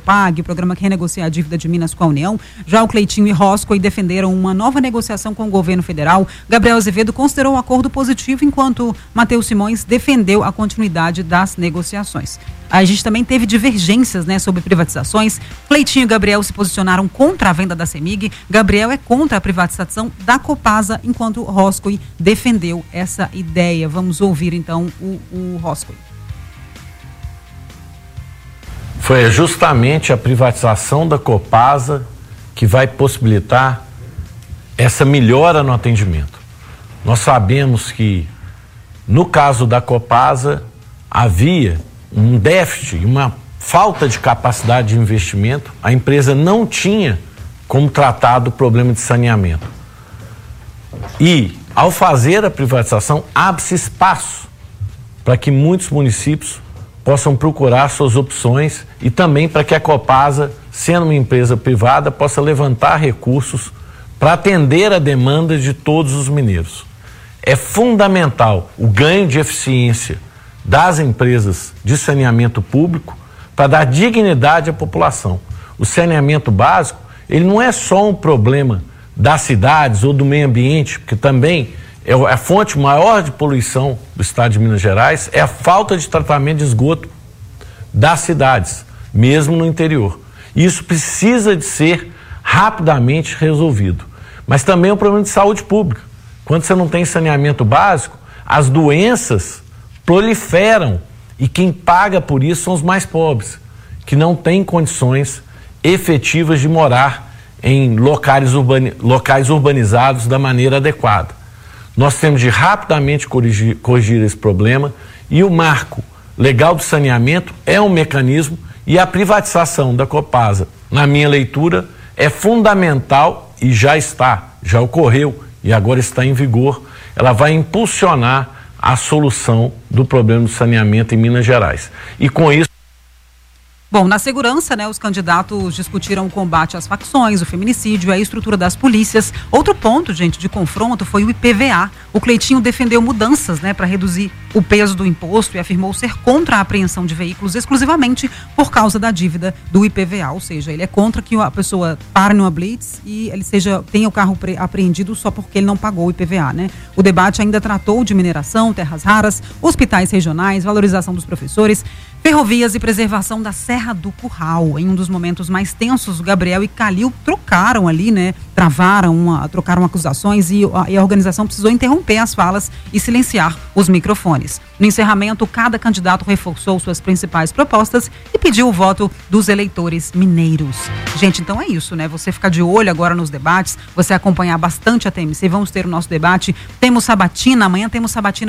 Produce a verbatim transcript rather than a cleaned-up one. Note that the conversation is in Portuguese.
Copag, o programa que renegocia a dívida de Minas com a União. Já o Cleitinho e Roscoe defenderam uma nova negociação com o governo federal. Gabriel Azevedo considerou o acordo positivo, enquanto Matheus Simões defendeu a continuidade das negociações. A gente também teve divergências, né, sobre privatizações. Cleitinho e Gabriel se posicionaram contra a venda da CEMIG. Gabriel é contra a privatização da Copasa, enquanto Roscoe defendeu essa ideia. Vamos ouvir então o, o Roscoe. Foi justamente a privatização da Copasa que vai possibilitar essa melhora no atendimento. Nós sabemos que, no caso da Copasa, havia um déficit, uma falta de capacidade de investimento. A empresa não tinha como tratar do problema de saneamento. E, ao fazer a privatização, abre-se espaço para que muitos municípios possam procurar suas opções e também para que a Copasa, sendo uma empresa privada, possa levantar recursos para atender a demanda de todos os mineiros. É fundamental o ganho de eficiência das empresas de saneamento público para dar dignidade à população. O saneamento básico, ele não é só um problema das cidades ou do meio ambiente, porque também é a fonte maior de poluição do estado de Minas Gerais, é a falta de tratamento de esgoto das cidades, mesmo no interior. Isso precisa de ser rapidamente resolvido. Mas também é um problema de saúde pública. Quando você não tem saneamento básico, as doenças proliferam e quem paga por isso são os mais pobres, que não têm condições efetivas de morar em locais, urbani- locais urbanizados da maneira adequada. Nós temos de rapidamente corrigir, corrigir esse problema e o marco legal do saneamento é um mecanismo e a privatização da Copasa, na minha leitura, é fundamental e já está, já ocorreu e agora está em vigor. Ela vai impulsionar a solução do problema do saneamento em Minas Gerais. E com isso... Bom, na segurança, né, os candidatos discutiram o combate às facções, o feminicídio, a estrutura das polícias. Outro ponto, gente, de confronto foi o I P V A. O Cleitinho defendeu mudanças, né, para reduzir o peso do imposto e afirmou ser contra a apreensão de veículos exclusivamente por causa da dívida do I P V A. Ou seja, ele é contra que a pessoa pare numa blitz e ele seja, tenha o carro apreendido só porque ele não pagou o I P V A, né? O debate ainda tratou de mineração, terras raras, hospitais regionais, valorização dos professores, ferrovias e preservação da Serra do Curral. Em um dos momentos mais tensos, o Gabriel e Calil trocaram ali, né? Travaram, uma, trocaram acusações e a, e a organização precisou interromper as falas e silenciar os microfones. No encerramento, cada candidato reforçou suas principais propostas e pediu o voto dos eleitores mineiros. Gente, então é isso, né? Você ficar de olho agora nos debates, você acompanhar bastante a T M C. Vamos ter o nosso debate. Temos sabatina, amanhã temos sabatina